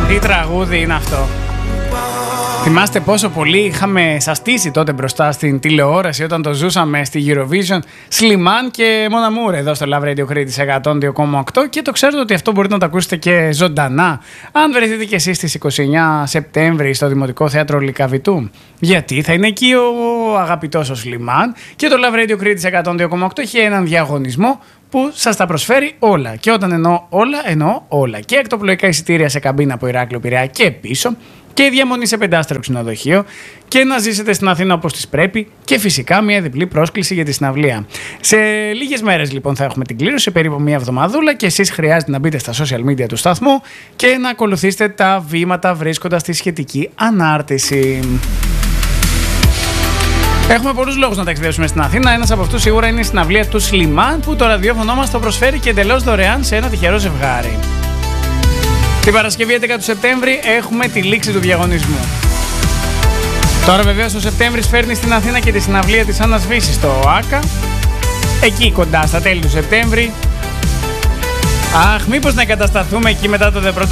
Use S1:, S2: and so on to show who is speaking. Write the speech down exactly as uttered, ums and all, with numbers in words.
S1: Τι τραγούδι είναι αυτό. Θυμάστε πόσο πολύ είχαμε σαστήσει τότε μπροστά στην τηλεόραση όταν το ζούσαμε στη Eurovision. Σλιμάν και Μόνα Μουρ εδώ στο Love Radio Crete εκατόν δύο κόμμα οκτώ, και το ξέρετε ότι αυτό μπορείτε να το ακούσετε και ζωντανά αν βρεθείτε και εσείς στις είκοσι εννέα Σεπτέμβρη στο Δημοτικό Θέατρο Λυκαβητού. Γιατί θα είναι εκεί ο αγαπητός ο Σλιμάν και το Love Radio Crete εκατόν δύο κόμμα οκτώ έχει έναν διαγωνισμό που σας τα προσφέρει όλα. Και όταν εννοώ όλα, εννοώ όλα. Και εκτοπλοϊκά εισιτήρια σε καμπίνα από Ηράκλειο Πειραιά και πίσω, και διαμονή σε πεντάστερο ξενοδοχείο, και να ζήσετε στην Αθήνα όπως της πρέπει, και φυσικά μια διπλή πρόσκληση για τη συναυλία. Σε λίγες μέρες λοιπόν θα έχουμε την κλήρωση, περίπου μια εβδομαδούλα, και εσείς χρειάζεται να μπείτε στα social media του σταθμού και να ακολουθήσετε τα βήματα βρίσκοντας τη σχετική ανάρτηση. Έχουμε πολλούς λόγους να ταξιδέψουμε στην Αθήνα. Ένας από αυτούς σίγουρα είναι η συναυλία του Σλιμάν, που το ραδιόφωνο μας το προσφέρει και εντελώς δωρεάν σε ένα τυχερό ζευγάρι. Την Παρασκευή έντεκα του Σεπτέμβρη έχουμε τη λήξη του διαγωνισμού. Τώρα βεβαίως ο Σεπτέμβρης φέρνει στην Αθήνα και τη συναυλία της Άννας Βύσης στο ΆΚΑ. Εκεί κοντά στα τέλη του Σεπτέμβρη. Αχ, μήπως να εγκατασταθούμε εκεί μετά το πρώτο